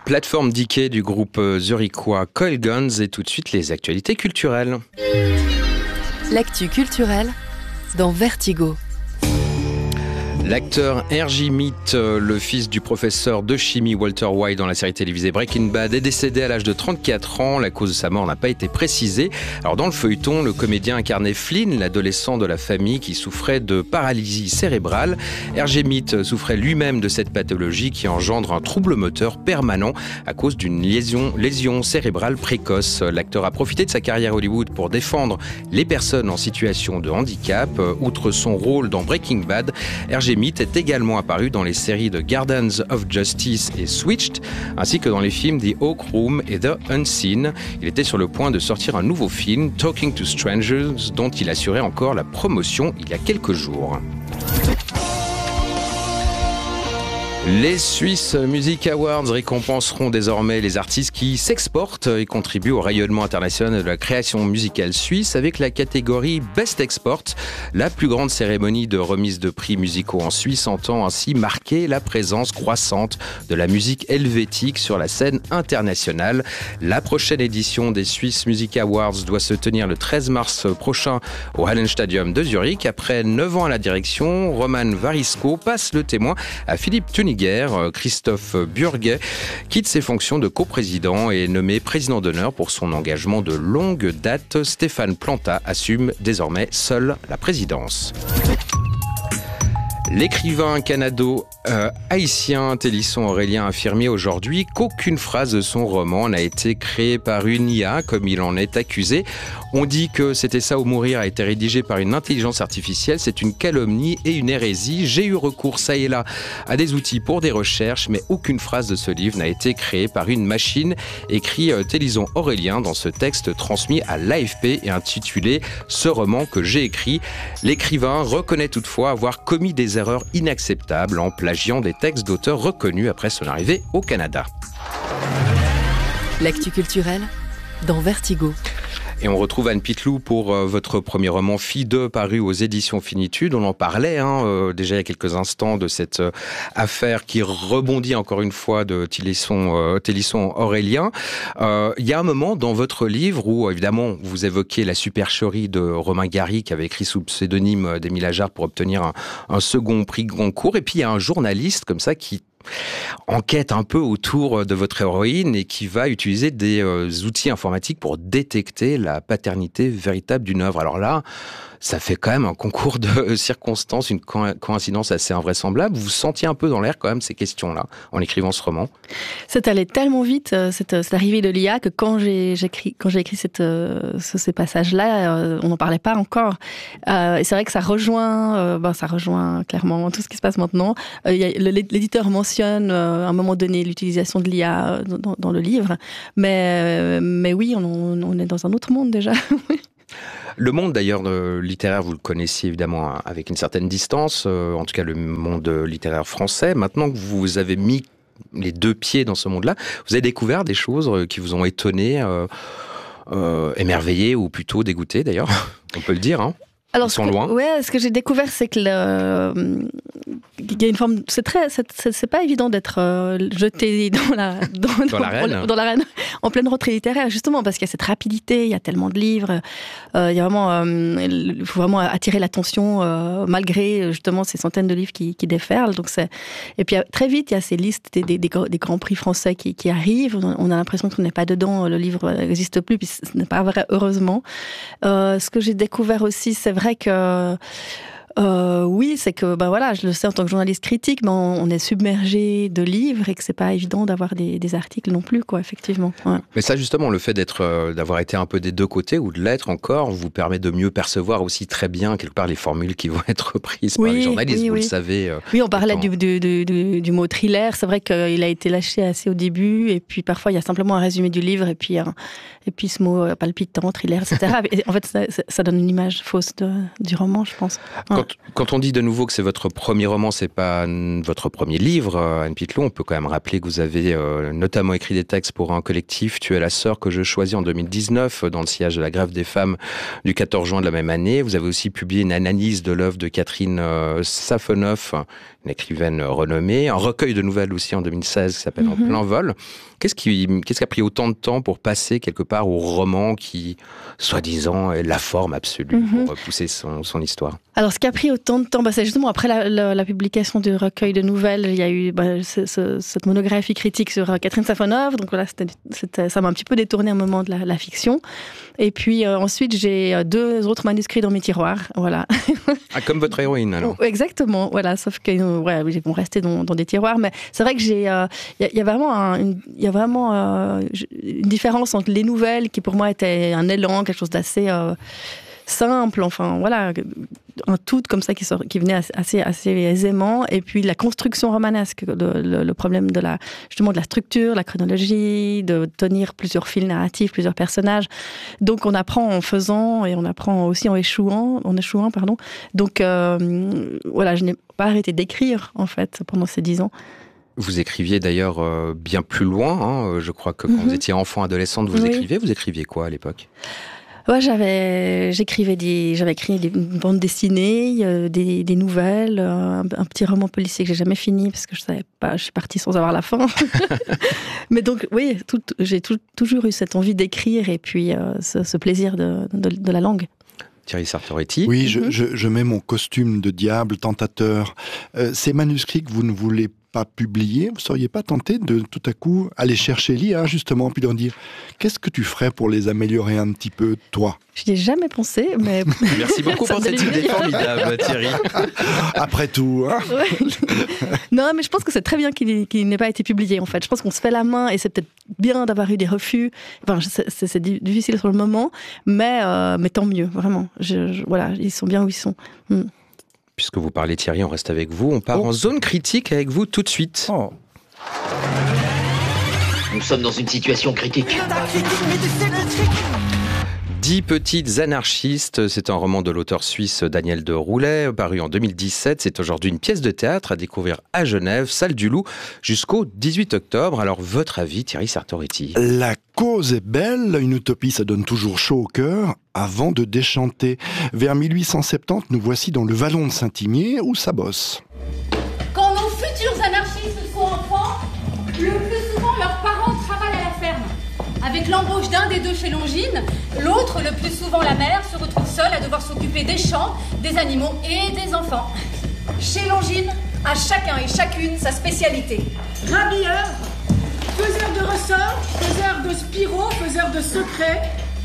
Plateforme Decay du groupe zurichois Coil Guns et tout de suite les actualités culturelles. L'actu culturelle dans Vertigo. L'acteur R.J. Mead, le fils du professeur de chimie Walter White dans la série télévisée Breaking Bad, est décédé à l'âge de 34 ans. La cause de sa mort n'a pas été précisée. Alors dans le feuilleton, le comédien incarnait Flynn, l'adolescent de la famille qui souffrait de paralysie cérébrale. R.J. Mead souffrait lui-même de cette pathologie qui engendre un trouble moteur permanent à cause d'une lésion cérébrale précoce. L'acteur a profité de sa carrière Hollywood pour défendre les personnes en situation de handicap. Outre son rôle dans Breaking Bad, R.J. Mead est également apparu dans les séries de Gardens of Justice et Switched, ainsi que dans les films The Oak Room et The Unseen. Il était sur le point de sortir un nouveau film, Talking to Strangers, dont il assurait encore la promotion il y a quelques jours. Les Swiss Music Awards récompenseront désormais les artistes qui s'exportent et contribuent au rayonnement international de la création musicale suisse avec la catégorie Best Export. La plus grande cérémonie de remise de prix musicaux en Suisse entend ainsi marquer la présence croissante de la musique helvétique sur la scène internationale. La prochaine édition des Swiss Music Awards doit se tenir le 13 mars prochain au Hallenstadion de Zurich. Après 9 ans à la direction, Roman Varisco passe le témoin à Philippe Tuniger. Christophe Burguet quitte ses fonctions de coprésident et est nommé président d'honneur pour son engagement de longue date. Stéphane Planta assume désormais seul la présidence. L'écrivain canado-haïtien Télisson Aurélien a affirmé aujourd'hui qu'aucune phrase de son roman n'a été créée par une IA, comme il en est accusé. On dit que C'était ça ou mourir a été rédigé par une intelligence artificielle. C'est une calomnie et une hérésie. J'ai eu recours ça et là à des outils pour des recherches, mais aucune phrase de ce livre n'a été créée par une machine, écrit Télisson Aurélien dans ce texte transmis à l'AFP et intitulé « Ce roman que j'ai écrit ». L'écrivain reconnaît toutefois avoir commis des erreurs inacceptables en plagiant des textes d'auteurs reconnus après son arrivée au Canada. L'actu culturelle dans Vertigo. Et on retrouve Anne Pitlou pour votre premier roman Fille 2 paru aux éditions Finitude. On en parlait déjà il y a quelques instants de cette affaire qui rebondit encore une fois de Télisson Aurélien. Il y a un moment dans votre livre où évidemment vous évoquez la supercherie de Romain Gary qui avait écrit sous le pseudonyme d'Émile Ajar pour obtenir un second prix Goncourt. Et puis il y a un journaliste comme ça qui enquête un peu autour de votre héroïne et qui va utiliser des outils informatiques pour détecter la paternité véritable d'une œuvre. Alors là, ça fait quand même un concours de circonstances, une coïncidence assez invraisemblable. Vous sentiez un peu dans l'air quand même ces questions-là en écrivant ce roman? C'est allé tellement vite, cette arrivée de l'IA, que quand j'ai écrit ces passages-là, on n'en parlait pas encore. Et c'est vrai que ça rejoint clairement tout ce qui se passe maintenant. L'éditeur mentionne à un moment donné l'utilisation de l'IA dans le livre, mais oui, on est dans un autre monde déjà. Le monde d'ailleurs littéraire, vous le connaissiez évidemment avec une certaine distance, en tout cas le monde littéraire français. Maintenant que vous avez mis les deux pieds dans ce monde-là, vous avez découvert des choses qui vous ont étonné, émerveillé ou plutôt dégoûté d'ailleurs, on peut le dire, hein. Alors, Ils sont loin. Ce que j'ai découvert, c'est que il y a une forme. C'est pas évident d'être jeté dans l'arène en pleine rentrée littéraire, justement parce qu'il y a cette rapidité, il y a tellement de livres, il y a vraiment, il faut vraiment attirer l'attention malgré justement ces centaines de livres qui déferlent. Donc et puis très vite il y a ces listes des grands prix français qui arrivent. On a l'impression qu'on n'est pas dedans, le livre n'existe plus, puis ce n'est pas vrai, heureusement. Ce que j'ai découvert aussi, c'est vrai que oui, c'est que je le sais en tant que journaliste critique, mais on est submergé de livres et que c'est pas évident d'avoir des articles non plus, quoi, effectivement. Ouais. Mais ça, justement, le fait d'avoir été un peu des deux côtés ou de l'être encore, vous permet de mieux percevoir aussi très bien quelque part les formules qui vont être prises par les journalistes. Vous le savez. Oui, on parlait du mot thriller. C'est vrai qu'il a été lâché assez au début, et puis parfois il y a simplement un résumé du livre et puis ce mot palpitant, thriller, etc. Et en fait, ça donne une image fausse du roman, je pense. Ouais. Quand on dit de nouveau que c'est votre premier roman, c'est pas votre premier livre, Anne Pittelot, on peut quand même rappeler que vous avez notamment écrit des textes pour un collectif, Tu es la sœur que je choisis, en 2019, dans le sillage de la grève des femmes du 14 juin de la même année. Vous avez aussi publié une analyse de l'œuvre de Catherine Safonoff, une écrivaine renommée, un recueil de nouvelles aussi en 2016 qui s'appelle En plein vol. Qu'est-ce qui a pris autant de temps pour passer quelque part au roman qui, soi-disant, est la forme absolue pour pousser son histoire? Alors, ce qui a pris autant de temps, c'est justement après la publication du recueil de nouvelles, il y a eu cette monographie critique sur Catherine Safonoff. Donc voilà, ça m'a un petit peu détourné un moment de la fiction. Et puis ensuite, j'ai 2 autres manuscrits dans mes tiroirs. Voilà. Ah, comme votre héroïne, alors. Exactement, voilà. Sauf qu'ils vont rester dans des tiroirs. Mais c'est vrai que il y a vraiment une différence entre les nouvelles, qui pour moi était un élan, quelque chose d'assez simple, enfin voilà, un tout comme ça qui venait assez aisément, et puis la construction romanesque, le problème de la structure, la chronologie, de tenir plusieurs fils narratifs, plusieurs personnages. Donc on apprend en faisant, et on apprend aussi en échouant, pardon. Donc voilà, je n'ai pas arrêté d'écrire en fait pendant ces 10 ans. Vous écriviez d'ailleurs bien plus loin, hein. Je crois que quand vous étiez enfant, adolescente, vous écriviez quoi à l'époque? Ouais, j'avais écrit des bandes dessinées, des nouvelles, un petit roman policier que j'ai jamais fini parce que je savais pas, je suis partie sans avoir la fin. Mais donc, oui, j'ai toujours eu cette envie d'écrire et puis ce plaisir de la langue. Thierry Sartoretti. Oui, je mets mon costume de diable tentateur. Ces manuscrits que vous ne voulez pas publier, vous seriez pas tenté de tout à coup aller chercher l'IA justement, puis leur dire qu'est-ce que tu ferais pour les améliorer un petit peu, toi? Je n'y ai jamais pensé, mais... Merci beaucoup pour cette idée formidable, Thierry. Après tout, hein. Ouais. Non, mais je pense que c'est très bien qu'il n'ait pas été publié, en fait. Je pense qu'on se fait la main, et c'est peut-être bien d'avoir eu des refus. Enfin, c'est difficile sur le moment, mais tant mieux, vraiment. Voilà, ils sont bien où ils sont. Puisque vous parlez, Thierry, on reste avec vous. On part en zone critique avec vous tout de suite. Nous sommes dans une situation critique. 10 petites anarchistes, c'est un roman de l'auteur suisse Daniel de Roulet, paru en 2017. C'est aujourd'hui une pièce de théâtre à découvrir à Genève, salle du Loup, jusqu'au 18 octobre. Alors, votre avis, Thierry Sartoretti? La cause est belle, une utopie, ça donne toujours chaud au cœur, avant de déchanter. Vers 1870, nous voici dans le vallon de Saint-Imier, où ça bosse. Quand nos futurs anarchistes sont enfants, le plus souvent leurs parents travaillent à la ferme. Avec l'embauche d'un des 2 chez Longines, l'autre, le plus souvent la mère, se retrouve seule à devoir s'occuper des champs, des animaux et des enfants. Chez Longines, à chacun et chacune sa spécialité. Rabilleur, faiseur de ressorts, faiseur de spiraux, faiseur de secrets,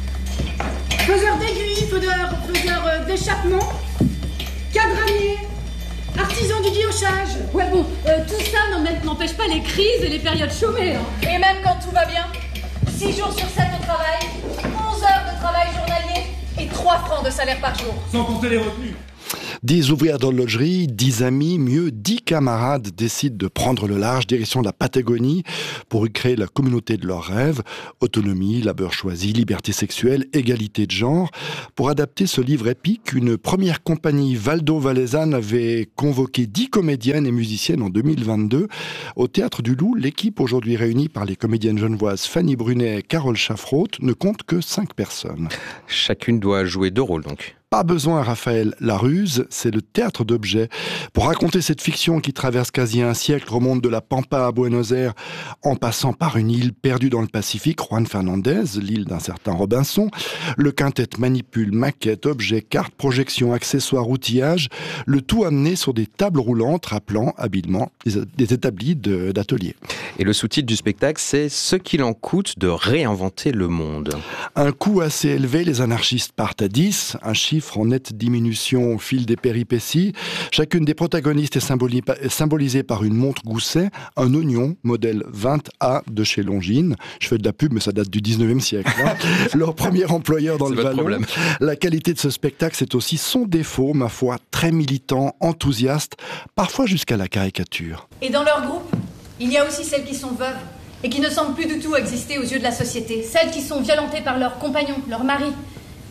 faiseur d'aiguilles, faiseur d'échappement, cadranier, artisan du guillochage. Ouais bon, tout ça n'empêche pas les crises et les périodes chômées. Et même quand tout va bien, 6 jours sur 7 au travail, 11 heures de travail journalier et 3 francs de salaire par jour. Sans compter les retenues. 10 ouvrières d'horlogerie, 10 amis, mieux 10 camarades décident de prendre le large, direction de la Patagonie, pour y créer la communauté de leurs rêves. Autonomie, labeur choisi, liberté sexuelle, égalité de genre. Pour adapter ce livre épique, une première compagnie valdo-valaisanne avait convoqué 10 comédiennes et musiciennes en 2022. Au Théâtre du Loup, l'équipe aujourd'hui réunie par les comédiennes genevoises Fanny Brunet et Carole Chaffraut ne compte que 5 personnes. Chacune doit jouer 2 rôles donc. Pas besoin, Raphaël Laruse, c'est le théâtre d'objets. Pour raconter cette fiction qui traverse quasi un siècle, remonte de la Pampa à Buenos Aires, en passant par une île perdue dans le Pacifique, Juan Fernandez, l'île d'un certain Robinson. Le quintet manipule, maquette, objets, cartes, projections, accessoires, outillages, le tout amené sur des tables roulantes rappelant habilement des établis d'ateliers. Et le sous-titre du spectacle, c'est « Ce qu'il en coûte de réinventer le monde ». Un coût assez élevé, les anarchistes partent à 10, un chiffre en nette diminution au fil des péripéties. Chacune des protagonistes est symbolisée par une montre Gousset, un oignon, modèle 20A de chez Longines. Je fais de la pub, mais ça date du 19e siècle. Hein. Leur premier employeur dans le vallon. La qualité de ce spectacle, c'est aussi son défaut, ma foi, très militant, enthousiaste, parfois jusqu'à la caricature. Et dans leur groupe, il y a aussi celles qui sont veuves et qui ne semblent plus du tout exister aux yeux de la société. Celles qui sont violentées par leurs compagnons, leurs maris.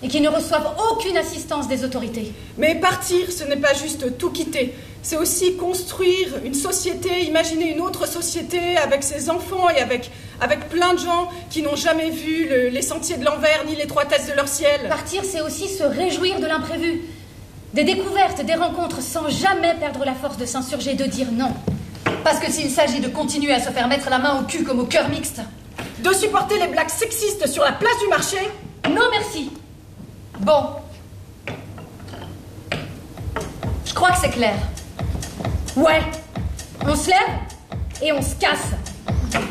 et qui ne reçoivent aucune assistance des autorités. Mais partir, ce n'est pas juste tout quitter. C'est aussi construire une société, imaginer une autre société avec ses enfants et avec plein de gens qui n'ont jamais vu les sentiers de l'envers ni l'étroitesse de leur ciel. Partir, c'est aussi se réjouir de l'imprévu, des découvertes, des rencontres, sans jamais perdre la force de s'insurger, de dire non. Parce que s'il s'agit de continuer à se faire mettre la main au cul comme au cœur mixte, de supporter les blagues sexistes sur la place du marché, non merci. Bon. Je crois que c'est clair. Ouais. On se lève et on se casse.